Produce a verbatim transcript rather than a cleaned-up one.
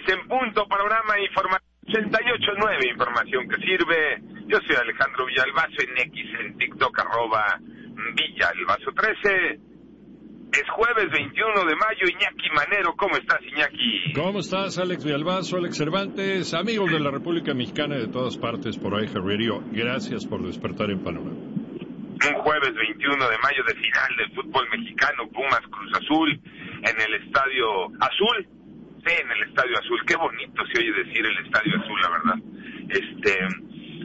en punto, panorama información ochenta y ocho punto nueve, información que sirve. Yo soy Alejandro Villalbazo, en X, en TikTok, arroba Villalbazo trece. Es jueves veintiuno de mayo. Iñaki Manero, ¿cómo estás, Iñaki? ¿Cómo estás, Alex Villalbazo, Alex Cervantes, amigos de la República Mexicana y de todas partes por I G Radio? Gracias por despertar en Panorama. Un jueves veintiuno de mayo de final del fútbol mexicano, Pumas Cruz Azul, en el Estadio Azul. Sí, en el Estadio Azul. Qué bonito se oye decir el Estadio Azul, la verdad. Este...